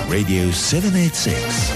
Radio 786.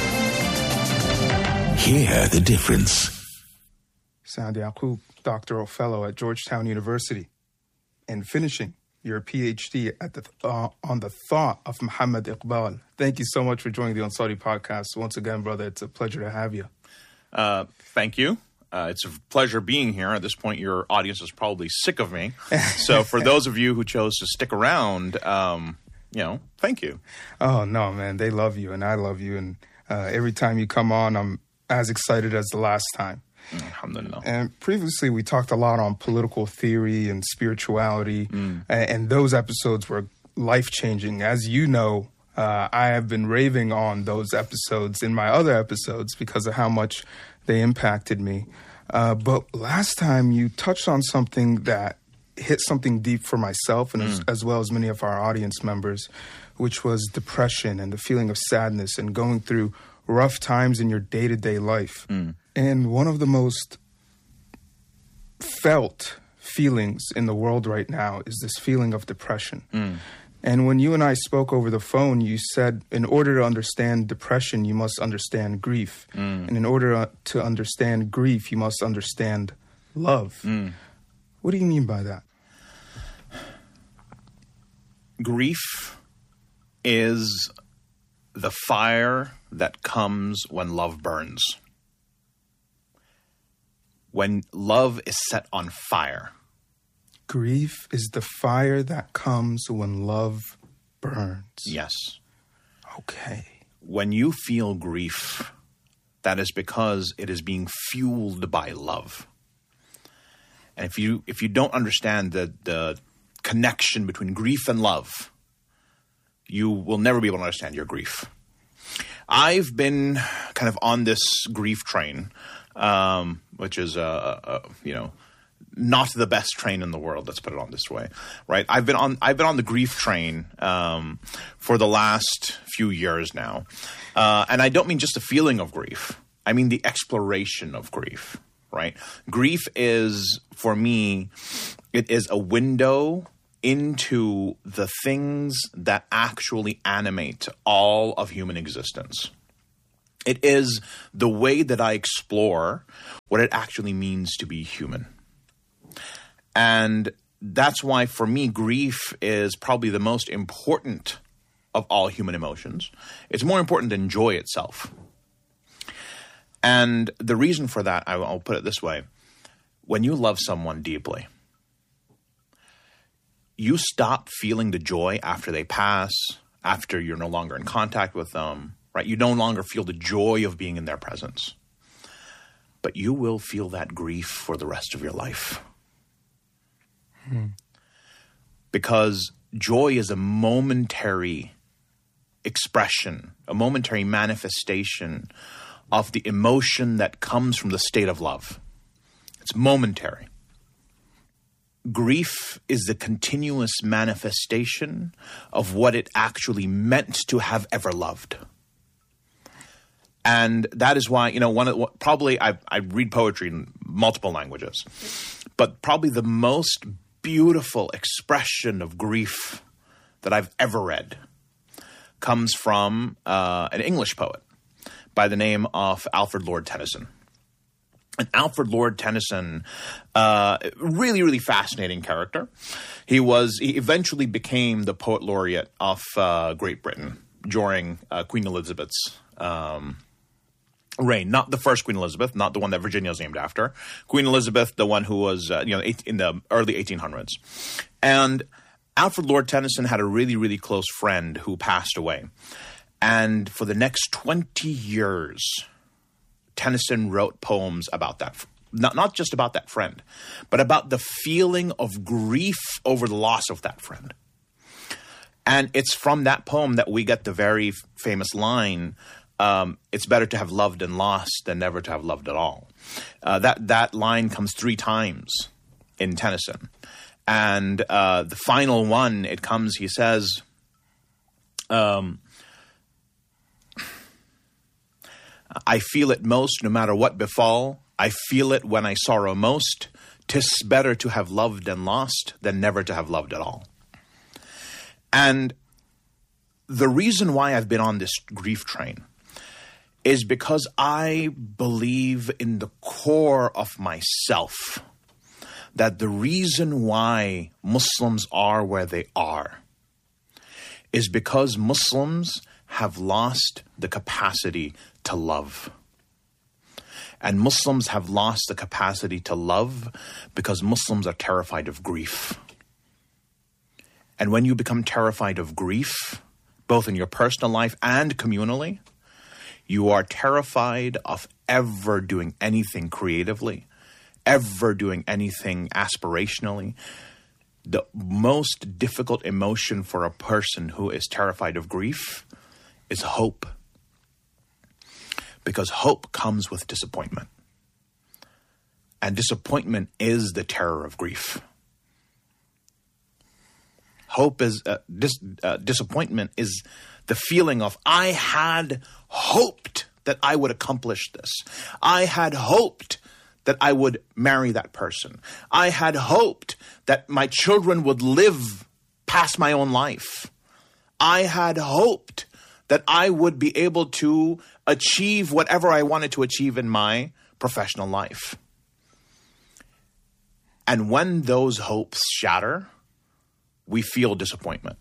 Hear the difference. Saad Yaqub, doctoral fellow at Georgetown University, and finishing your PhD at on the thought of Muhammad Iqbal. Thank you so much for joining the Ansari podcast. Once again, brother, it's a pleasure to have you. Thank you. It's a pleasure being here. At this point, your audience is probably sick of me. So for those of you who chose to stick around, thank you. Oh, no, man. They love you, and I love you. And every time you come on, I'm as excited as the last time. Alhamdulillah. And previously, we talked a lot on political theory and spirituality, and those episodes were life-changing. As you know, I have been raving on those episodes in my other episodes because of how much they impacted me. But last time, you touched on something that hit something deep for myself and as well as many of our audience members, which was depression and the feeling of sadness and going through rough times in your day-to-day life. And one of the most felt feelings in the world right now is this feeling of depression. And when you and I spoke over the phone, you said in order to understand depression, you must understand grief. And in order to understand grief, you must understand love. What do you mean by that? Grief is the fire that comes when love burns. When love is set on fire. Grief is the fire that comes when love burns. Yes. Okay. When you feel grief, that is because it is being fueled by love. And if you don't understand the connection between grief and love, you will never be able to understand your grief. I've been kind of on this grief train, which is not the best train in the world. Let's put it on this way, right? I've been on the grief train for the last few years now, and I don't mean just the feeling of grief. I mean the exploration of grief, right? Grief is, for me, it is a window into the things that actually animate all of human existence. It is the way that I explore what it actually means to be human. And that's why, for me, grief is probably the most important of all human emotions. It's more important than joy itself. And the reason for that, I'll put it this way. When you love someone deeply, you stop feeling the joy after they pass, after you're no longer in contact with them, right? You no longer feel the joy of being in their presence. But you will feel that grief for the rest of your life. Because joy is a momentary expression, a momentary manifestation of the emotion that comes from the state of love. It's momentary. Grief is the continuous manifestation of what it actually meant to have ever loved. And that is why, I read poetry in multiple languages, but probably the most beautiful expression of grief that I've ever read comes from an English poet by the name of Alfred Lord Tennyson. And Alfred Lord Tennyson, really, really fascinating character. He eventually became the poet laureate of Great Britain during Queen Elizabeth's reign. Not the first Queen Elizabeth, not the one that Virginia is named after. Queen Elizabeth, the one who was in the early 1800s. And Alfred Lord Tennyson had a really, really close friend who passed away. And for the next 20 years, Tennyson wrote poems about that, not just about that friend, but about the feeling of grief over the loss of that friend. And it's from that poem that we get the very famous line, it's better to have loved and lost than never to have loved at all. That line comes 3 times in Tennyson. And the final one, he says, I feel it most no matter what befall. I feel it when I sorrow most. 'Tis better to have loved and lost than never to have loved at all. And the reason why I've been on this grief train is because I believe in the core of myself that the reason why Muslims are where they are is because Muslims have lost the capacity to love. And Muslims have lost the capacity to love because Muslims are terrified of grief. And when you become terrified of grief, both in your personal life and communally, you are terrified of ever doing anything creatively, ever doing anything aspirationally. The most difficult emotion for a person who is terrified of grief is hope. Because hope comes with disappointment. And disappointment is the terror of grief. Hope is disappointment is the feeling of, I had hoped that I would accomplish this. I had hoped that I would marry that person. I had hoped that my children would live past my own life. I had hoped that I would be able to achieve whatever I wanted to achieve in my professional life. And when those hopes shatter, we feel disappointment.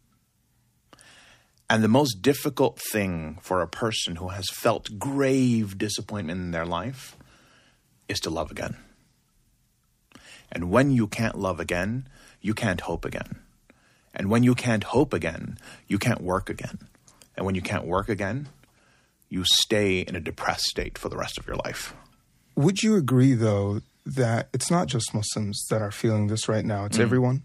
And the most difficult thing for a person who has felt grave disappointment in their life is to love again. And when you can't love again, you can't hope again. And when you can't hope again, you can't work again. And when you can't work again, you stay in a depressed state for the rest of your life. Would you agree, though, that it's not just Muslims that are feeling this right now? It's everyone?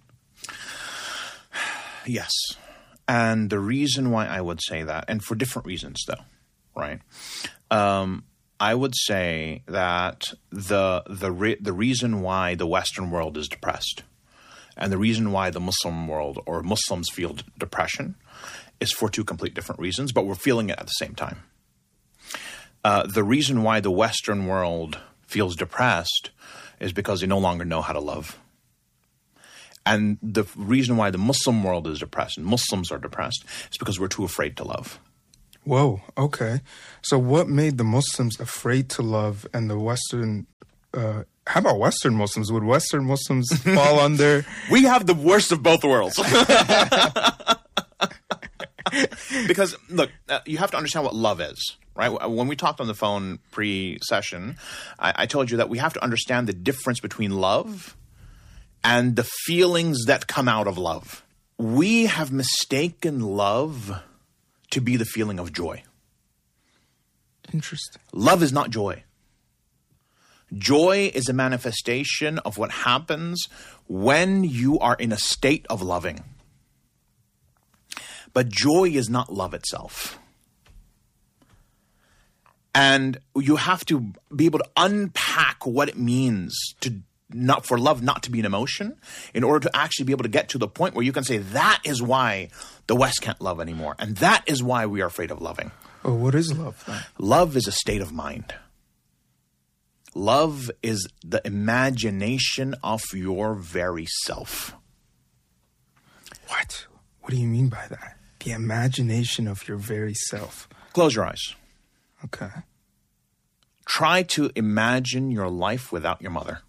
Yes. And the reason why I would say that, and for different reasons though, right? I would say that the reason why the Western world is depressed and the reason why the Muslim world or Muslims feel depression is for two complete different reasons, but we're feeling it at the same time. The reason why the Western world feels depressed is because they no longer know how to love. And the reason why the Muslim world is depressed and Muslims are depressed is because we're too afraid to love. Whoa, okay. So what made the Muslims afraid to love and the Western... how about Western Muslims? Would Western Muslims fall under... We have the worst of both worlds. Because, look, you have to understand what love is, right? When we talked on the phone pre-session, I told you that we have to understand the difference between love and the feelings that come out of love. We have mistaken love to be the feeling of joy. Interesting. Love is not joy. Joy is a manifestation of what happens when you are in a state of loving. But joy is not love itself. And you have to be able to unpack what it means for love not to be an emotion in order to actually be able to get to the point where you can say that is why the West can't love anymore. And that is why we are afraid of loving. Oh, what is love then? Love is a state of mind. Love is the imagination of your very self. What? What do you mean by that? The imagination of your very self. Close your eyes. Okay. Try to imagine your life without your mother.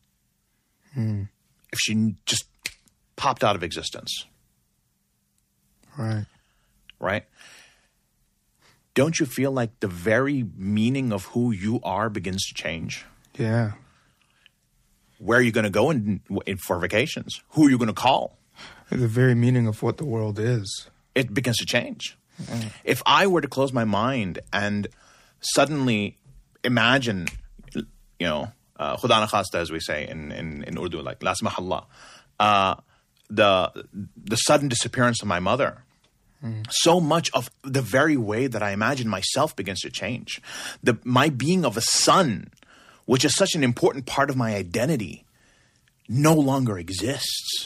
If she just popped out of existence. Right. Right? Don't you feel like the very meaning of who you are begins to change? Yeah. Where are you going to go for vacations? Who are you going to call? The very meaning of what the world is. It begins to change. If I were to close my mind and suddenly imagine, Khuda na khasta, as we say in Urdu, like la smahallah, the sudden disappearance of my mother, so much of the very way that I imagine myself begins to change. My being of a son, which is such an important part of my identity, no longer exists.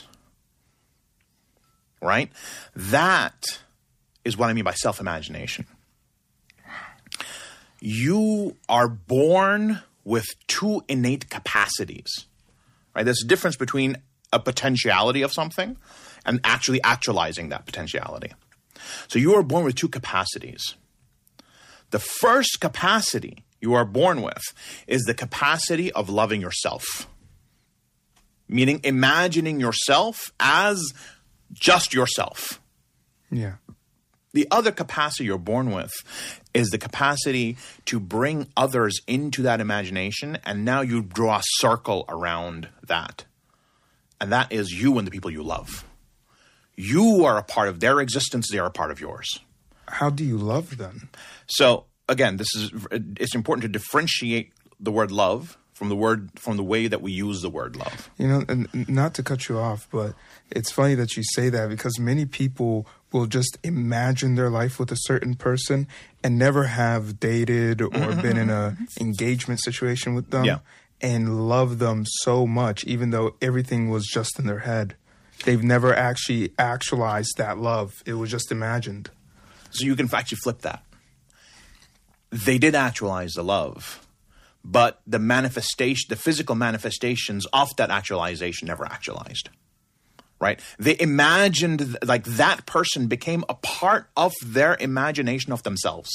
Right? That is what I mean by self-imagination. You are born with two innate capacities. Right? There's a difference between a potentiality of something and actually actualizing that potentiality. So you are born with two capacities. The first capacity you are born with is the capacity of loving yourself, meaning imagining yourself as just yourself. Yeah. The other capacity you're born with is the capacity to bring others into that imagination, and now you draw a circle around that. And that is you and the people you love. You are a part of their existence, they are a part of yours. How do you love them? So again, it's important to differentiate the word love from the way that we use the word love. You know, and not to cut you off, but it's funny that you say that, because many people will just imagine their life with a certain person and never have dated or been in a engagement situation with them, and love them so much, even though everything was just in their head. They've never actually actualized that love. It was just imagined. So you can actually flip that. They did actualize the love, but the physical manifestations of that actualization never actualized, right? They imagined, like, that person became a part of their imagination of themselves.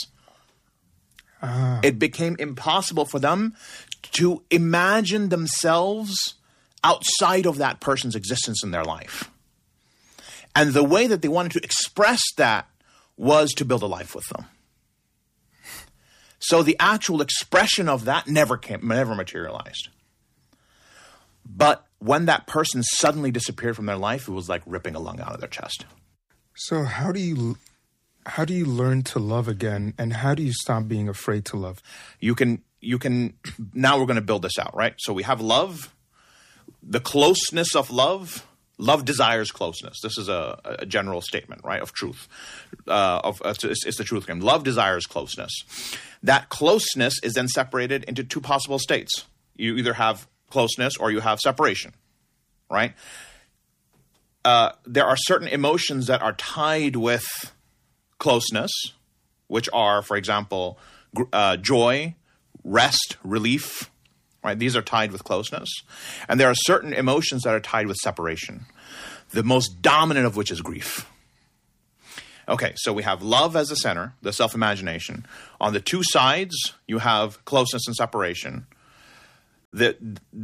It became impossible for them to imagine themselves outside of that person's existence in their life. And the way that they wanted to express that was to build a life with them. So the actual expression of that never materialized. But when that person suddenly disappeared from their life, it was like ripping a lung out of their chest. So how do you learn to love again, and how do you stop being afraid to love? You can now we're going to build this out, right? So we have love, the closeness of love. Love desires closeness. This is a general statement, right, of truth. It's the truth claim. Love desires closeness. That closeness is then separated into two possible states. You either have closeness or you have separation, right? There are certain emotions that are tied with closeness, which are, for example, joy, rest, relief. Right, these are tied with closeness. And there are certain emotions that are tied with separation, the most dominant of which is grief. Okay, so we have love as the center, the self-imagination. On the two sides, you have closeness and separation. The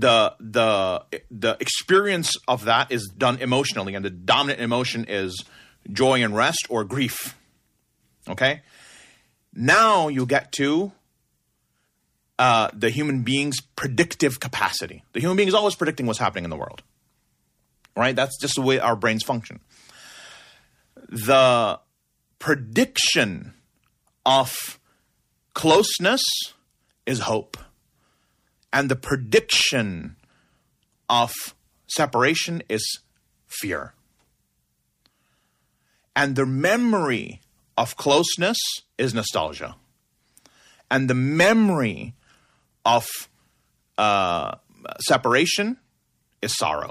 experience of that is done emotionally, and the dominant emotion is joy and rest or grief. Okay? Now you get to the human being's predictive capacity. The human being is always predicting what's happening in the world, right? That's just the way our brains function. The prediction of closeness is hope. And the prediction of separation is fear. And the memory of closeness is nostalgia. And the memory of separation is sorrow.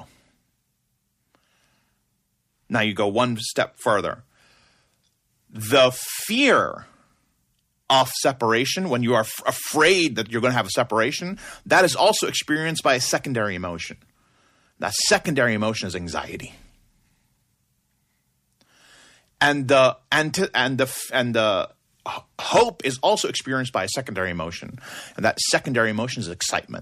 Now you go one step further. The fear of separation, when you are afraid that you're going to have a separation, that is also experienced by a secondary emotion. That secondary emotion is anxiety. And the hope is also experienced by a secondary emotion, and that secondary emotion is excitement.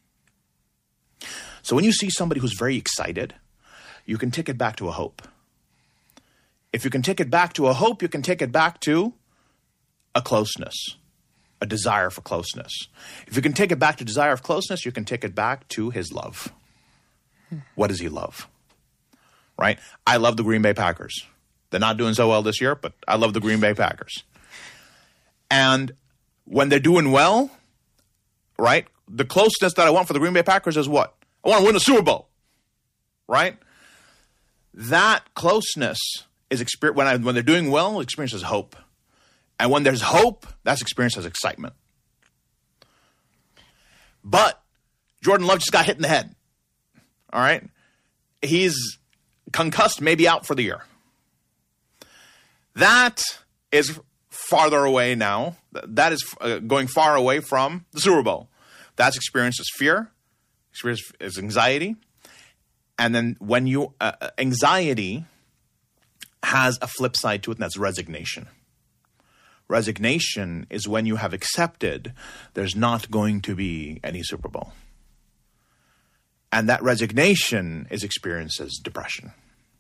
So when you see somebody who's very excited, you can take it back to a hope. If you can take it back to a hope, you can take it back to a closeness, a desire for closeness. If you can take it back to desire of closeness, you can take it back to his love. What does he love? Right? I love the Green Bay Packers. They're not doing so well this year, but I love the Green Bay Packers. And when they're doing well, right, the closeness that I want for the Green Bay Packers is what? I want to win the Super Bowl, right? That closeness is when they're doing well, experiences hope. And when there's hope, that's experienced as excitement. But Jordan Love just got hit in the head, all right? He's concussed, maybe out for the year. That is farther away now. That is going far away from the Super Bowl. That's experienced as fear, experienced as anxiety. And then when you, anxiety has a flip side to it, and that's resignation. Resignation is when you have accepted there's not going to be any Super Bowl. And that resignation is experienced as depression.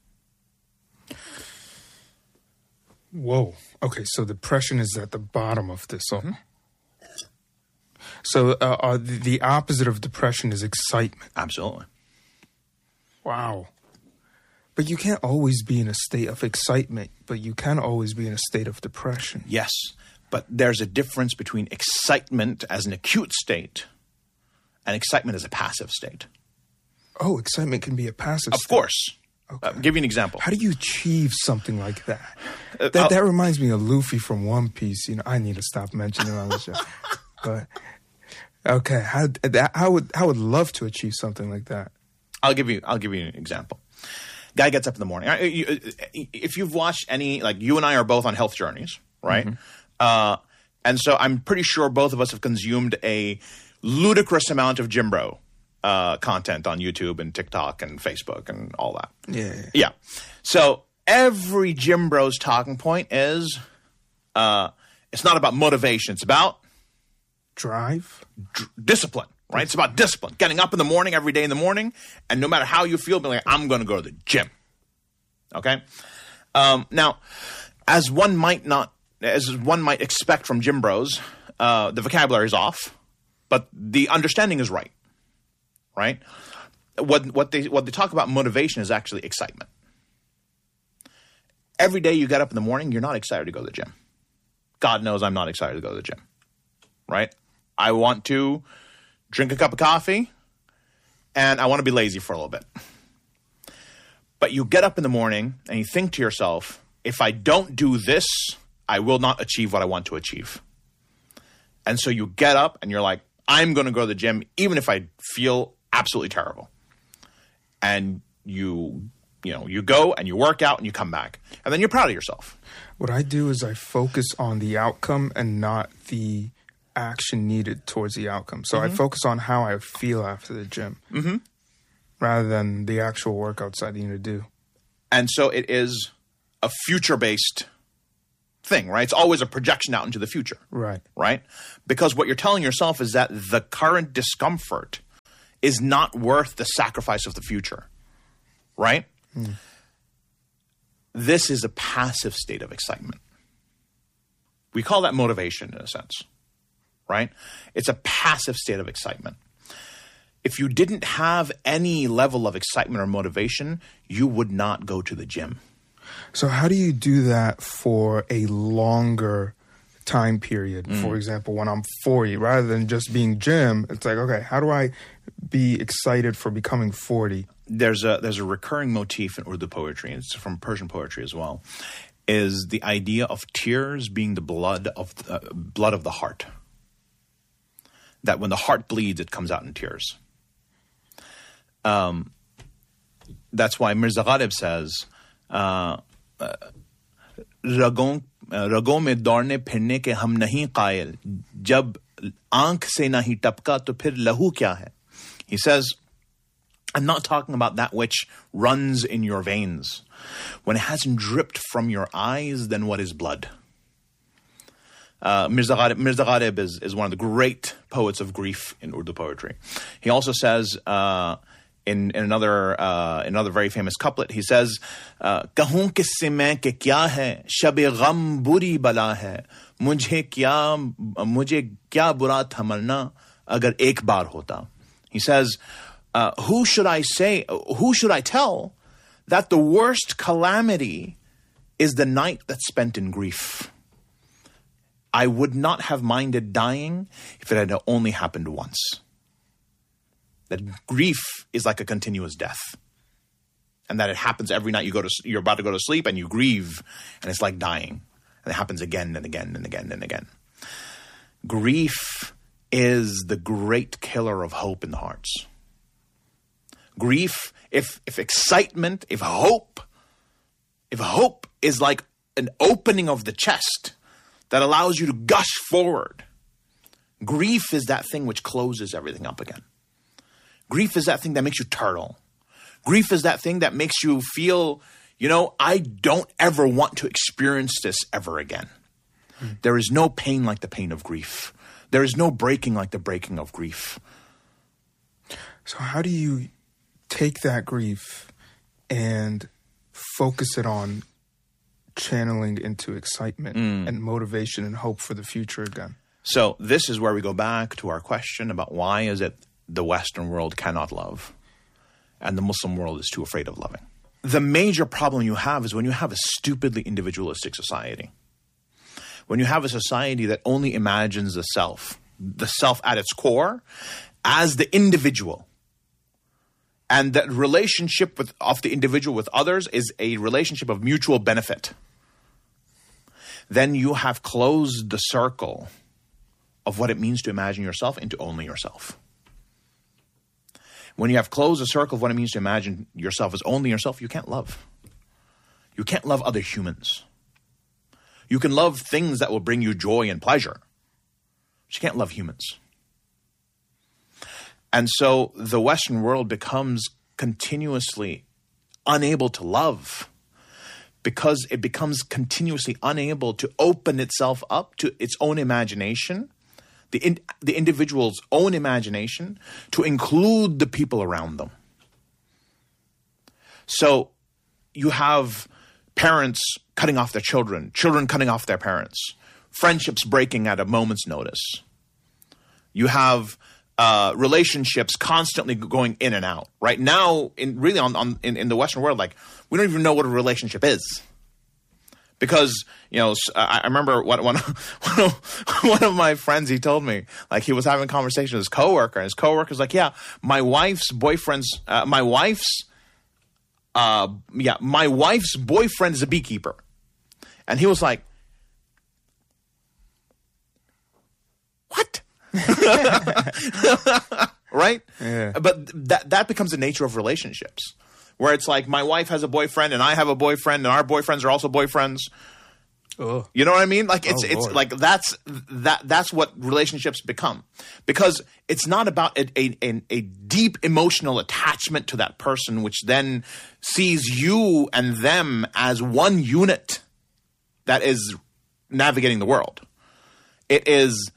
Whoa. Okay, so depression is at the bottom of this. So the opposite of depression is excitement. Absolutely. Wow. But you can't always be in a state of excitement, but you can always be in a state of depression. Yes, but there's a difference between excitement as an acute state and excitement as a passive state. Oh, excitement can be a passive state. Of course. Okay. I'll give you an example. How do you achieve something like that? That reminds me of Luffy from One Piece. You know, I need to stop mentioning it on the show. But okay, I would love to achieve something like that. I'll give you an example. Guy gets up in the morning. If you've watched any, like you and I are both on health journeys, right? Mm-hmm. And so I'm pretty sure both of us have consumed a ludicrous amount of Jim Bro content on YouTube and TikTok and Facebook and all that. Yeah. So every Jim Bro's talking point is, it's not about motivation. It's about drive, discipline. Right? It's about discipline. Getting up in the morning, every day in the morning, and no matter how you feel, being like, I'm going to go to the gym. Okay? Now, as one might expect from Jim Bros, the vocabulary is off, but the understanding is right. Right? What they talk about motivation is actually excitement. Every day you get up in the morning, you're not excited to go to the gym. God knows I'm not excited to go to the gym. Right? I want to drink a cup of coffee, and I want to be lazy for a little bit. But you get up in the morning, and you think to yourself, if I don't do this, I will not achieve what I want to achieve. And so you get up, and you're like, I'm going to go to the gym, even if I feel absolutely terrible. And you go, and you work out, and you come back. And then you're proud of yourself. What I do is I focus on the outcome and not the action needed towards the outcome. So I focus on how I feel after the gym rather than the actual workouts I need to do. And so it is a future-based thing, right? It's always a projection out into the future. Right? Because what you're telling yourself is that the current discomfort is not worth the sacrifice of the future. Right? This is a passive state of excitement. We call that motivation in a sense. Right? It's a passive state of excitement. If you didn't have any level of excitement or motivation, you would not go to the gym. So how do you do that for a longer time period? For example, when I'm 40, rather than just being gym, it's like, okay, how do I be excited for becoming 40? There's a recurring motif in Urdu poetry, and it's from Persian poetry as well, is the idea of tears being the blood of the heart. That when the heart bleeds, it comes out in tears. That's why Mirza Ghalib says, रगों में दौड़ने फिरने के हम नहीं कायल, जब आंख से नहीं टपका तो फिर लहू क्या है? He says, I'm not talking about that which runs in your veins. When it hasn't dripped from your eyes, then what is blood? Mirza Ghalib is one of the great poets of grief in Urdu poetry. He also says in another very famous couplet, he says, "Kahun kisse main ke kya hai, shab-e gham buri bala hai, mujhe kya bura tha marna agar ek baar hota." He says, who should I tell that the worst calamity is the night that's spent in grief? I would not have minded dying if it had only happened once. That grief is like a continuous death. And that it happens every night. You're about to go to sleep and you grieve, and it's like dying. And it happens again and again and again and again. Grief is the great killer of hope in the hearts. Grief, if excitement, if hope is like an opening of the chest that allows you to gush forward, grief is that thing which closes everything up again. Grief is that thing that makes you turtle. Grief is that thing that makes you feel I don't ever want to experience this ever again. There is no pain like the pain of grief. There is no breaking like the breaking of grief. So how do you take that grief and focus it on channeling into excitement and motivation and hope for the future again? So this is where we go back to our question about why is it the Western world cannot love and the Muslim world is too afraid of loving. The major problem you have is when you have a stupidly individualistic society. When you have a society that only imagines the self at its core as the individual, and that relationship of the individual with others is a relationship of mutual benefit, then you have closed the circle of what it means to imagine yourself into only yourself. When you have closed the circle of what it means to imagine yourself as only yourself, you can't love. You can't love other humans. You can love things that will bring you joy and pleasure, but you can't love humans. And so the Western world becomes continuously unable to love because it becomes continuously unable to open itself up to its own imagination, the individual's own imagination, to include the people around them. So you have parents cutting off their children, children cutting off their parents, friendships breaking at a moment's notice. You have relationships constantly going in and out. Right now, in the Western world, like, we don't even know what a relationship is. Because, I remember one of my friends, he told me, like, he was having a conversation with his coworker, and his coworker's like, yeah, my wife's boyfriend is a beekeeper. And he was like, what? Right? Yeah. But that becomes the nature of relationships, where it's like my wife has a boyfriend and I have a boyfriend and our boyfriends are also boyfriends. Oh. You know what I mean? Like it's Lord. like that's what relationships become, because it's not about a deep emotional attachment to that person, which then sees you and them as one unit that is navigating the world. It is,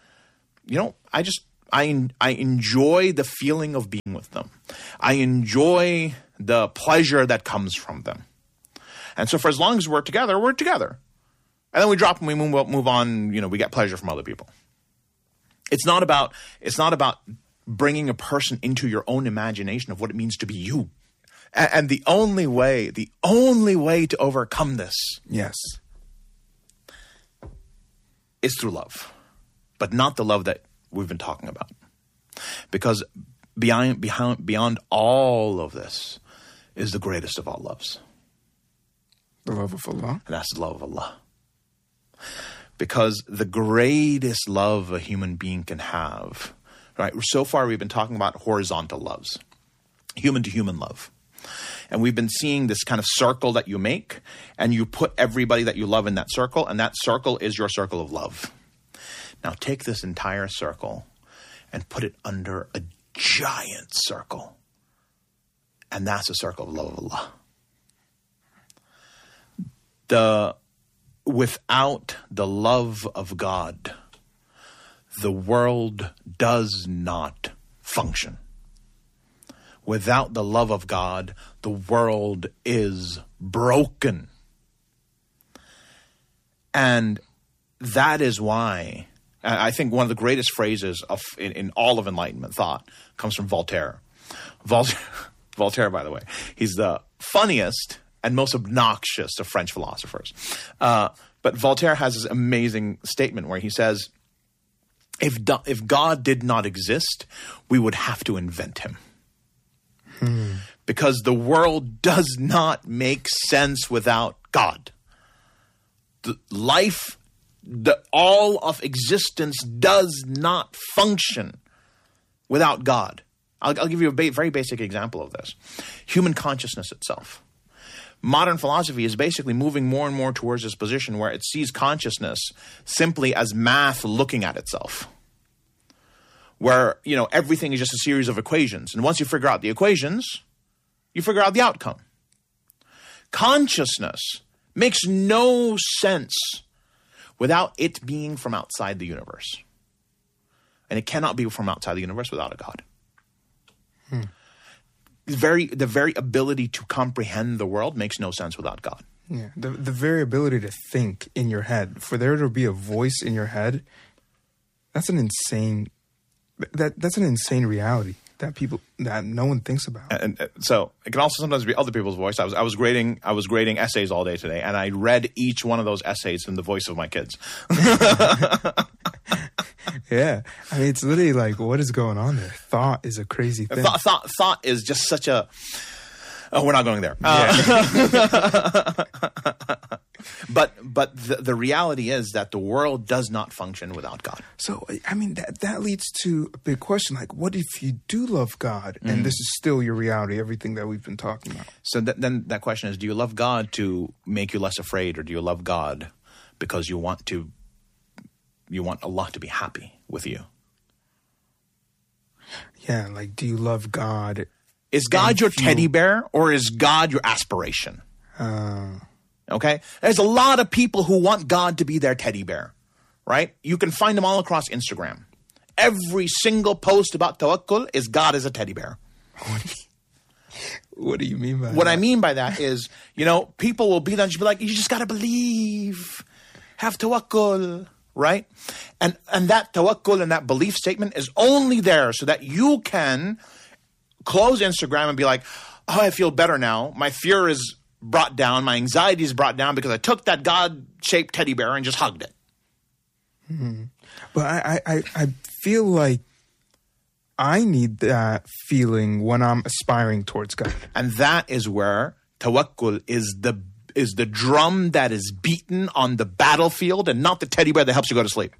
I enjoy the feeling of being with them. I enjoy the pleasure that comes from them. And so for as long as we're together, we're together. And then we drop and we move on, we get pleasure from other people. It's not about bringing a person into your own imagination of what it means to be you. And the only way to overcome this, Yes, is through love, but not the love that we've been talking about. Because beyond all of this is the greatest of all loves. the love of Allah. And that's the love of Allah. Because the greatest love a human being can have, right? So far we've been talking about horizontal loves, human to human love. And we've been seeing this kind of circle that you make, and you put everybody that you love in that circle, and that circle is your circle of love. Now take this entire circle and put it under a giant circle, and that's the circle of love of Allah. Without the love of God, the world does not function. Without the love of God, the world is broken. And that is why I think one of the greatest phrases in all of Enlightenment thought comes from Voltaire. Voltaire, by the way, he's the funniest and most obnoxious of French philosophers. But Voltaire has this amazing statement where he says, if God did not exist, we would have to invent him. Because the world does not make sense without God. All of existence does not function without God. I'll give you a very basic example of this. Human consciousness itself. Modern philosophy is basically moving more and more towards this position where it sees consciousness simply as math looking at itself. Where, everything is just a series of equations. And once you figure out the equations, you figure out the outcome. Consciousness makes no sense without it being from outside the universe. And it cannot be from outside the universe without a God. The very ability to comprehend the world makes no sense without God. Yeah, the very ability to think in your head, for there to be a voice in your head, that's an insane reality that no one thinks about. And so it can also sometimes be other people's voice. I was grading essays all day today, and I read each one of those essays in the voice of my kids. Yeah, I mean, it's literally like, what is going on there? Thought is a crazy thing. Thought is just such a. Oh, we're not going there. But the reality is that the world does not function without God. So, I mean, that leads to a big question. Like, what if you do love God and this is still your reality, everything that we've been talking about? So then that question is, do you love God to make you less afraid, or do you love God because you want Allah to be happy with you? Yeah, like, do you love God? Is God your teddy bear, or is God your aspiration? Okay? There's a lot of people who want God to be their teddy bear, right? You can find them all across Instagram. Every single post about tawakkul is God as a teddy bear. What do you mean by that? What I mean by that is, people will be there and just be like, you just got to believe. Have tawakkul, right? And that tawakkul and that belief statement is only there so that you can close Instagram and be like, oh, I feel better now. My fear is brought down. My anxiety is brought down because I took that God-shaped teddy bear and just hugged it. Mm-hmm. But I feel like I need that feeling when I'm aspiring towards God. And that is where tawakkul is the drum that is beaten on the battlefield and not the teddy bear that helps you go to sleep.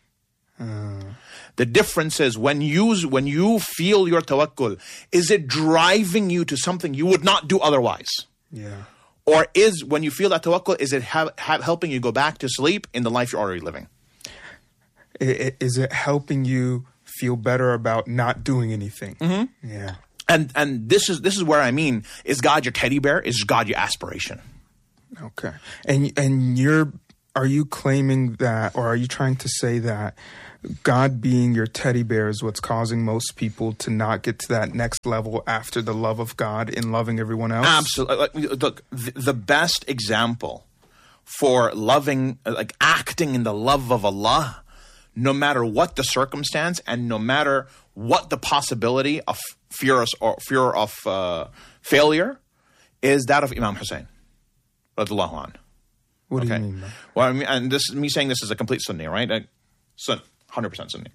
The difference is when you feel your tawakkul, is it driving you to something you would not do otherwise? Yeah. Or is, when you feel that tawakkul, is it helping you go back to sleep in the life you're already living? Is it helping you feel better about not doing anything? Mm-hmm. Yeah. And this is where I mean, is God your teddy bear? Is God your aspiration? Okay. And are you claiming that, or are you trying to say that God being your teddy bear is what's causing most people to not get to that next level after the love of God in loving everyone else? Absolutely. Look, the best example for loving, like acting in the love of Allah, no matter what the circumstance and no matter what the possibility of fear of failure, is that of Imam Hussein, radiyallahu anhu. What do you mean? Well, I mean, and this me saying this is a complete Sunni, right? 100% Sunni.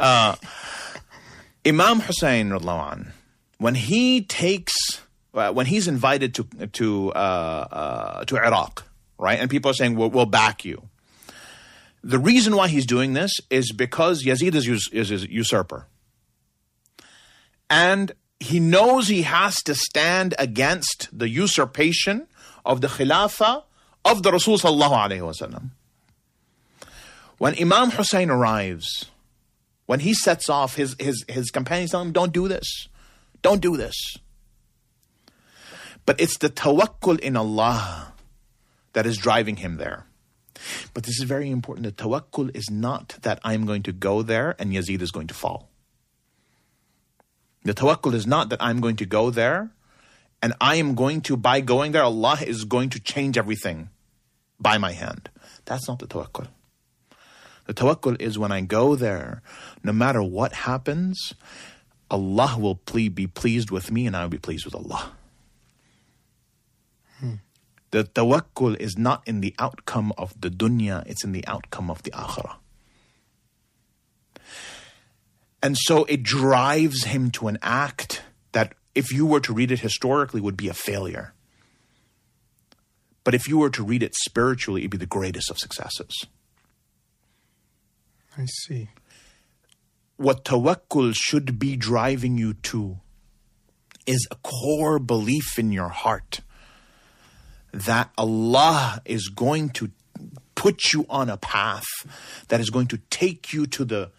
Imam Hussein, radiyallahu anhu, when he's invited to Iraq, right, and people are saying we'll back you. The reason why he's doing this is because Yazid is a usurper. And he knows he has to stand against the usurpation of the Khilafah of the Rasul sallallahu alayhi wa sallam. When Imam Hussein arrives, when he sets off, his companions tell him, don't do this. Don't do this. But it's the tawakkul in Allah that is driving him there. But this is very important. The tawakkul is not that I'm going to go there and Yazid is going to fall. The tawakkul is not that I'm going to go there and I am going to, by going there, Allah is going to change everything by my hand. That's not the tawakkul. The tawakkul is when I go there, no matter what happens, Allah will be pleased with me and I will be pleased with Allah. The tawakkul is not in the outcome of the dunya, it's in the outcome of the akhirah. And so it drives him to an act that, if you were to read it historically, would be a failure. But if you were to read it spiritually, it'd be the greatest of successes. I see. What tawakkul should be driving you to is a core belief in your heart that Allah is going to put you on a path that is going to take you to the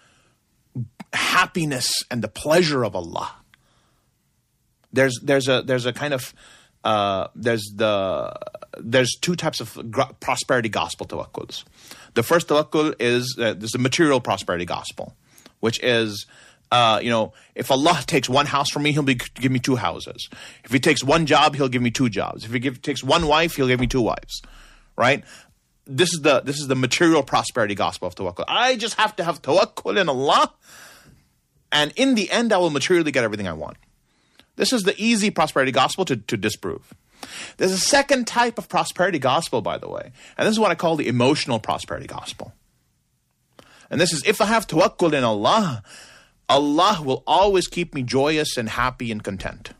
happiness and the pleasure of Allah. There's a kind of there's two types of prosperity gospel tawakkuls. The first tawakkul is there's the material prosperity gospel, which is if Allah takes one house from me, He'll give me two houses. If He takes one job, He'll give me two jobs. If He takes one wife, He'll give me two wives. Right? This is the material prosperity gospel of tawakkul. I just have to have tawakkul in Allah, and in the end, I will materially get everything I want. This is the easy prosperity gospel to disprove. There's a second type of prosperity gospel, by the way, and this is what I call the emotional prosperity gospel. And this is, if I have tawakkul in Allah, Allah will always keep me joyous and happy and content.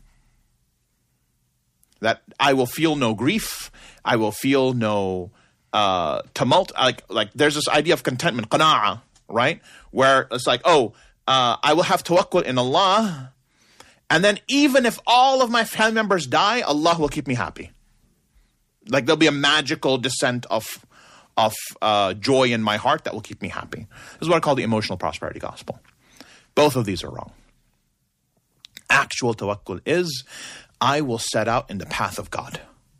That I will feel no grief, I will feel no tumult. Like there's this idea of contentment, qana'ah, right? Where it's like, I will have tawakkul in Allah, and then even if all of my family members die, Allah will keep me happy. Like there'll be a magical descent of joy in my heart that will keep me happy. This is what I call the emotional prosperity gospel. Both of these are wrong. Actual tawakkul is, I will set out in the path of God.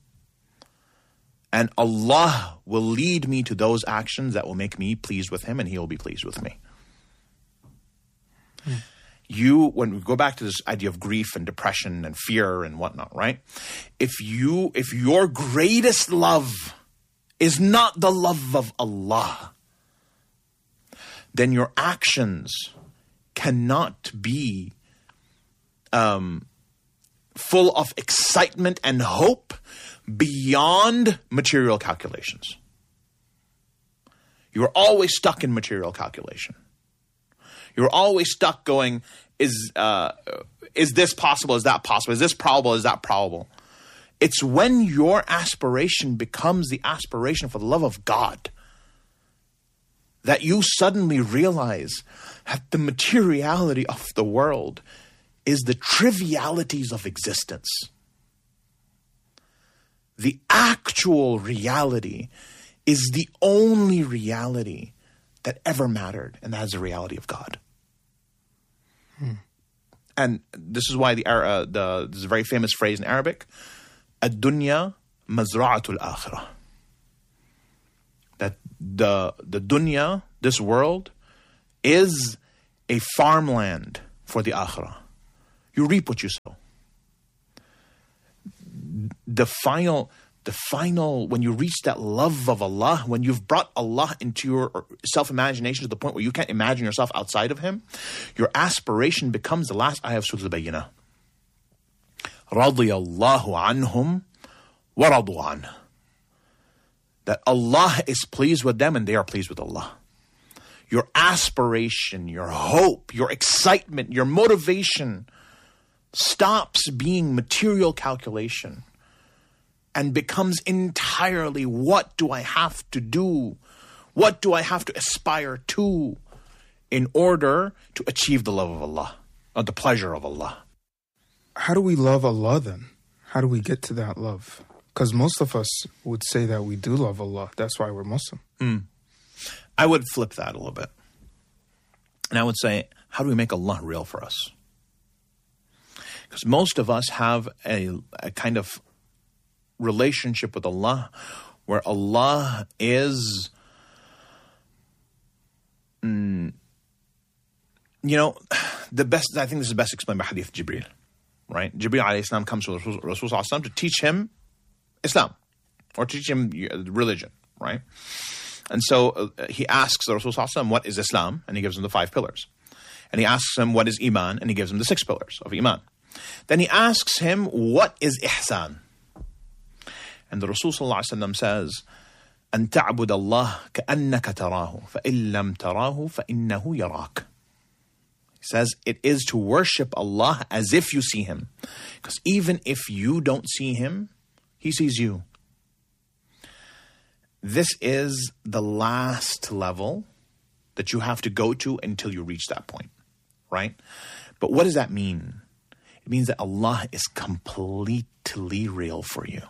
And Allah will lead me to those actions that will make me pleased with Him, and He will be pleased with me. When we go back to this idea of grief and depression and fear and whatnot, right? If your greatest love is not the love of Allah, then your actions cannot be full of excitement and hope beyond material calculations. You're always stuck in material calculation. You're always stuck going, is this possible? Is that possible? Is this probable? Is that probable? It's when your aspiration becomes the aspiration for the love of God that you suddenly realize that the materiality of the world is the trivialities of existence. The actual reality is the only reality that ever mattered, and that is the reality of God. And this is why there's a very famous phrase in Arabic, ad-dunya mazra'atul akhirah. That the dunya, this world, is a farmland for the akhirah. You reap what you sow. The final, when you reach that love of Allah, when you've brought Allah into your self-imagination to the point where you can't imagine yourself outside of Him, your aspiration becomes the last ayah of Surah Al-Bayyinah. رَضِيَ اللَّهُ عَنْهُمْ وَرَضُوا عَنْهُ. That Allah is pleased with them and they are pleased with Allah. Your aspiration, your hope, your excitement, your motivation stops being material calculation and becomes entirely, what do I have to do? What do I have to aspire to in order to achieve the love of Allah, or the pleasure of Allah? How do we love Allah then? How do we get to that love? Because most of us would say that we do love Allah. That's why we're Muslim. I would flip that a little bit. And I would say, how do we make Allah real for us? Because most of us have a kind of relationship with Allah where Allah is, the best, I think this is best explained by Hadith Jibreel, right? Jibreel alayhi salam comes to Rasul sallallahu alaihi wasallam to teach him Islam or teach him religion, right? And so he asks the Rasul sallallahu alaihi wasallam, what is Islam? And he gives him the 5 pillars. And he asks him, what is Iman? And he gives him the 6 pillars of Iman. Then he asks him, what is Ihsan? And the Rasul sallallahu alaihi wasallam says, أن تعبد الله كأنك تراه فإن لم تراه فإنه يراك. He says it is to worship Allah as if you see Him. Because even if you don't see Him, He sees you. This is the last level that you have to go to until you reach that point, right? But what does that mean? It means that Allah is completely real for you.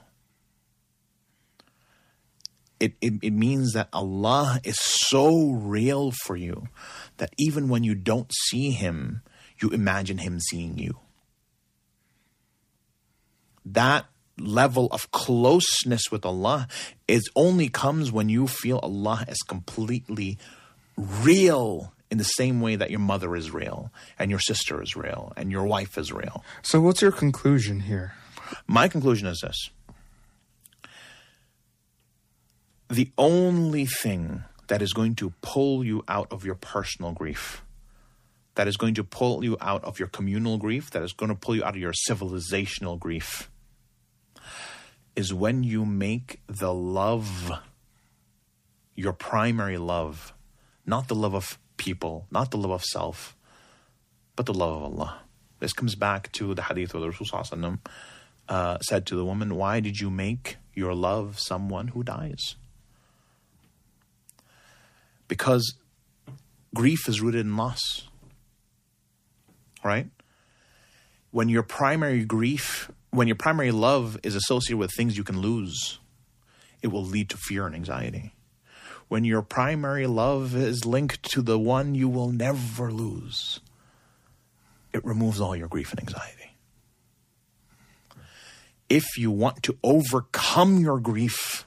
It means that Allah is so real for you that even when you don't see Him, you imagine Him seeing you. That level of closeness with Allah only comes when you feel Allah is completely real, in the same way that your mother is real, and your sister is real, and your wife is real. So what's your conclusion here? My conclusion is this. The only thing that is going to pull you out of your personal grief, that is going to pull you out of your communal grief, that is going to pull you out of your civilizational grief, is when you make the love your primary love, not the love of people, not the love of self, but the love of Allah. This comes back to the hadith where the Rasul said to the woman, why did you make your love someone who dies? Because grief is rooted in loss, right? When your primary love is associated with things you can lose, it will lead to fear and anxiety. When your primary love is linked to the one you will never lose, it removes all your grief and anxiety. If you want to overcome your grief,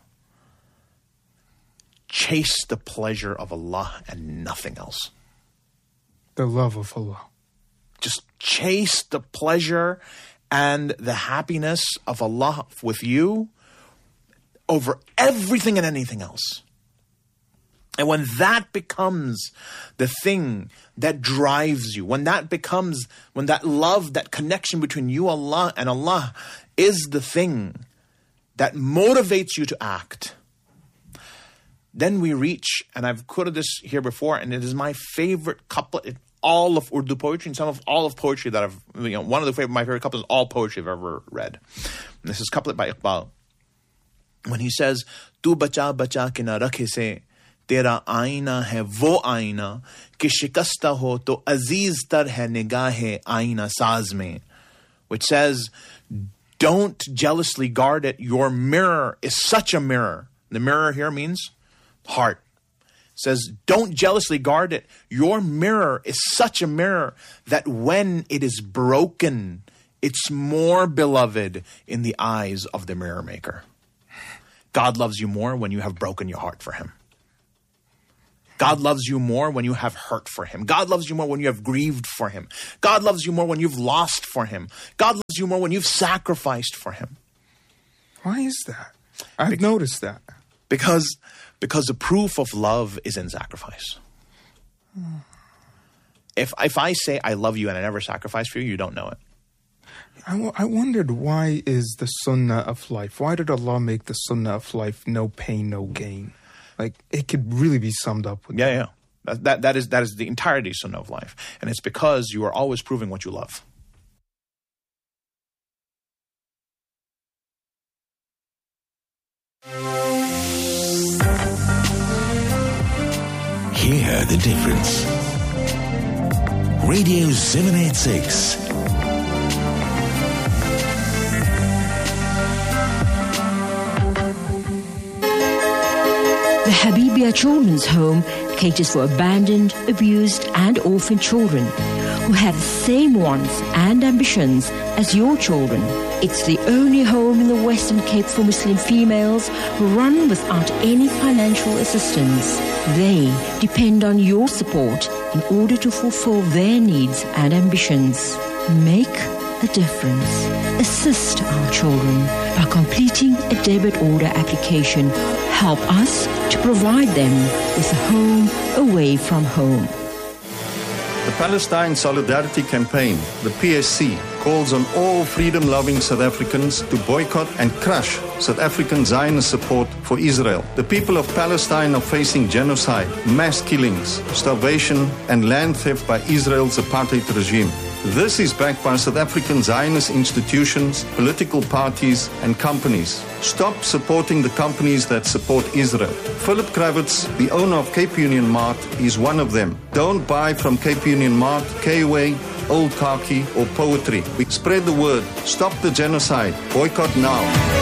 chase the pleasure of Allah and nothing else. The love of Allah. Just chase the pleasure and the happiness of Allah with you over everything and anything else. And when that becomes the thing that drives you, when that love, that connection between you and Allah is the thing that motivates you to act, then we reach, and I've quoted this here before, and it is my favorite couplet in all of Urdu poetry and some of all of poetry that one of my favorite couplets is all poetry I've ever read. And this is couplet by Iqbal. When he says, "Tu bacha bacha ke na rakhe se, tera aina hai wo aina, ki shikasta ho to aziz tar hai nigahe aina saaz mein," which says, don't jealously guard it. Your mirror is such a mirror. The mirror here means heart. It says, don't jealously guard it. Your mirror is such a mirror that when it is broken, it's more beloved in the eyes of the mirror maker. God loves you more when you have broken your heart for him. God loves you more when you have hurt for him. God loves you more when you have grieved for him. God loves you more when you've lost for him. God loves you more when you've sacrificed for him. Why is that? I've noticed that. Because the proof of love is in sacrifice. If I say I love you and I never sacrifice for you, you don't know it. I wondered, why is the sunnah of life? Why did Allah make the sunnah of life no pain, no gain? Like, it could really be summed up with that. That is the entirety of sunnah of life. And it's because you are always proving what you love. Hear the difference. Radio 786. The Habibia Children's Home caters for abandoned, abused and orphaned children who have the same wants and ambitions as your children. It's the only home in the Western Cape for Muslim females run without any financial assistance. They depend on your support in order to fulfill their needs and ambitions. Make a difference. Assist our children by completing a debit order application. Help us to provide them with a home away from home. The Palestine Solidarity Campaign, the PSC, calls on all freedom-loving South Africans to boycott and crush South African Zionist support for Israel. The people of Palestine are facing genocide, mass killings, starvation, and land theft by Israel's apartheid regime. This is backed by South African Zionist institutions, political parties, and companies. Stop supporting the companies that support Israel. Philip Kravitz, the owner of Cape Union Mart, is one of them. Don't buy from Cape Union Mart, K-Way, Old Khaki, or Poetry. We spread the word. Stop the genocide. Boycott now.